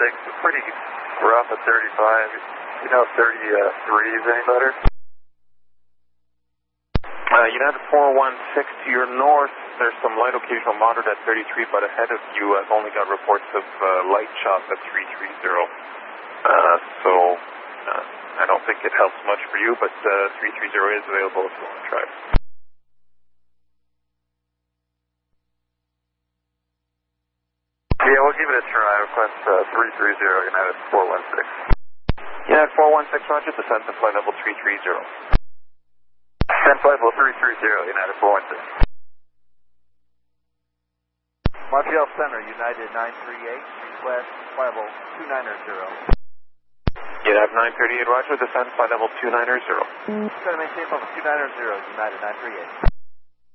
It's pretty rough at 35. You know if 33 is any better? United 416 to your north, there's some light occasional moderate at 33, but ahead of you I've only got reports of light shots at 330. I don't think it helps much for you, but 330 is available if you want to try it. Yeah, we'll give it a try. Request 330, United 416. United 416, roger, descent to flight level 330. Descent flight level 330, United 416. Montreal Center, United 938, request flight level 290. United 938, roger, descent flight level 290. Try to maintain level 290, United 938.